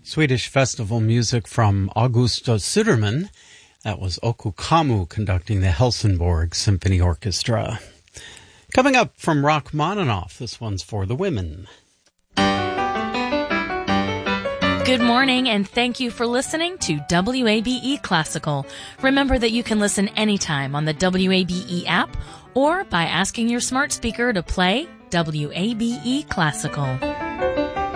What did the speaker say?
Swedish festival music from Augusta Söderman. That was Oku Kamu conducting the Helsingborg Symphony Orchestra. Coming up from Rachmaninoff, this one's for the women. Good morning, and thank you for listening to WABE Classical. Remember that you can listen anytime on the WABE app or by asking your smart speaker to play WABE Classical.